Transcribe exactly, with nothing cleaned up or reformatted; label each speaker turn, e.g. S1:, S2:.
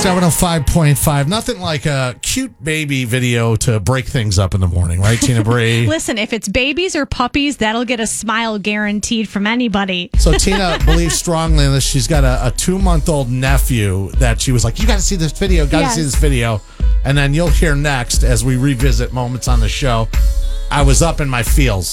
S1: seven oh five point five. Nothing like a cute baby video to break things up in the morning, right, Tina Bree?
S2: Listen, if it's babies or puppies, that'll get a smile guaranteed from anybody.
S1: So Tina believes strongly in this. She's got a, a two-month-old nephew that she was like, you got to see this video, got to
S2: Yes.
S1: see this video. And then you'll hear next as we revisit moments on the show. I was up in my feels.